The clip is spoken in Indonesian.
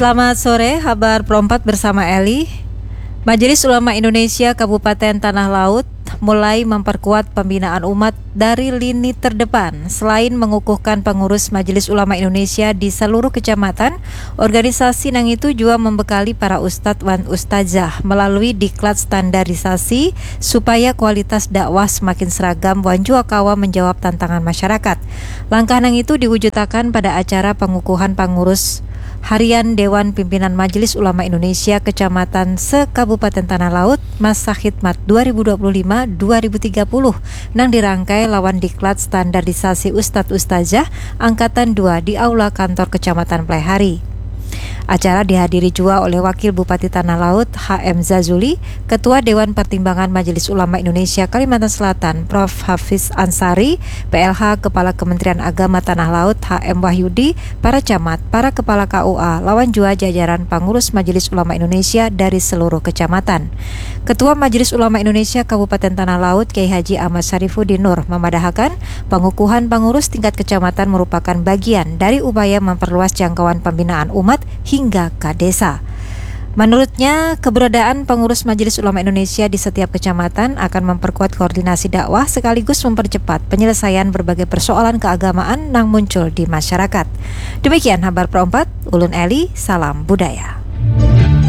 Selamat sore, kabar Pro 4 bersama Eli. Majelis Ulama Indonesia Kabupaten Tanah Laut mulai memperkuat pembinaan umat dari lini terdepan. Selain mengukuhkan pengurus Majelis Ulama Indonesia di seluruh kecamatan, organisasi nang itu juga membekali para ustadz wan ustazah melalui diklat standarisasi supaya kualitas dakwah semakin seragam wan jua kawa menjawab tantangan masyarakat. Langkah nang itu diwujudkan pada acara pengukuhan pengurus Harian Dewan Pimpinan Majelis Ulama Indonesia Kecamatan se-Kabupaten Tanah Laut masa khidmat 2025-2030 nang dirangkai lawan diklat standarisasi Ustadz Ustazah Angkatan 2 di Aula Kantor Kecamatan Plehari. Acara dihadiri juga oleh Wakil Bupati Tanah Laut HM Zazuli, Ketua Dewan Pertimbangan Majelis Ulama Indonesia Kalimantan Selatan Prof. Hafiz Ansari, PLH Kepala Kementerian Agama Tanah Laut HM Wahyudi, para camat, para kepala KUA, lawan juga jajaran pengurus Majelis Ulama Indonesia dari seluruh kecamatan. Ketua Majelis Ulama Indonesia Kabupaten Tanah Laut Kiai Haji Ahmad Syarifuddin Nur memadahkan pengukuhan pengurus tingkat kecamatan merupakan bagian dari upaya memperluas jangkauan pembinaan umat hingga ke desa. Menurutnya, keberadaan pengurus Majelis Ulama Indonesia di setiap kecamatan akan memperkuat koordinasi dakwah sekaligus mempercepat penyelesaian berbagai persoalan keagamaan yang muncul di masyarakat. Demikian kabar Pro 4, Ulun Eli, salam budaya.